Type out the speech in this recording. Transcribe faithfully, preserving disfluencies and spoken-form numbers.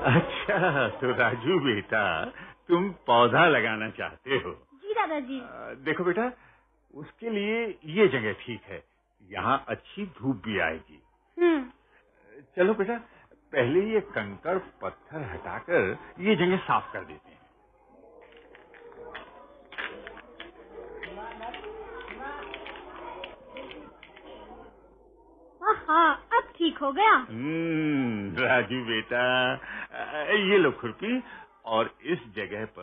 अच्छा, तो राजू बेटा तुम पौधा लगाना चाहते हो? जी दादाजी। देखो बेटा, उसके लिए ये जगह ठीक है, यहाँ अच्छी धूप भी आएगी। हम्म। चलो बेटा, पहले ये कंकड़ पत्थर हटाकर ये जगह साफ कर देते हैं। हाँ, अब ठीक हो गया। हम्म, राजू बेटा, ये लो खुरपी और इस जगह पर